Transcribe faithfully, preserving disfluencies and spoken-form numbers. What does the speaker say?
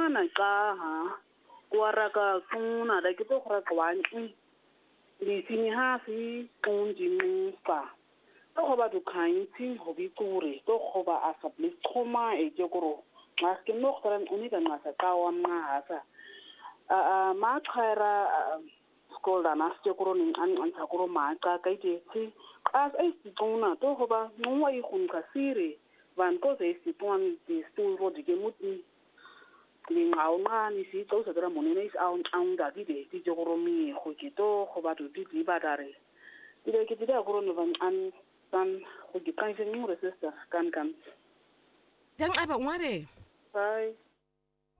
mana xa ha kuaraka tuna da kito khra kwani li sini ha si kunji nqa to hoba du khainti hobi kure to hoba asabli khoma e jogoro maske no khran unika ngasa kawa mna hasa a ma khara skola na jogoro ni an an sakoro ma ka kaite si as ai tuna to hoba nwa I khunka sire van ko se si tuan di stu ro di gemuti ni ngaunga ni si tso sa dra monene is aun aun da di de di jogoro mi go ke to go ba di di ba dare di ke di da goro no van an san go ke kan se ni resista kan kan dan aba ngware bye